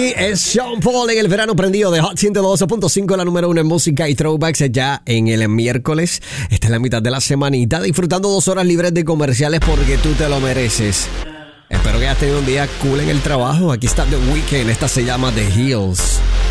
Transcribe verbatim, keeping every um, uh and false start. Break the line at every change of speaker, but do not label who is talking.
Es Sean Paul en el verano prendido de Hot ciento doce punto cinco, la número uno en música y throwbacks ya en el miércoles. Esta es la mitad de la semanita, disfrutando dos horas libres de comerciales porque tú te lo mereces. Espero que hayas tenido un día cool en el trabajo. Aquí está The Weeknd, esta se llama The Hills.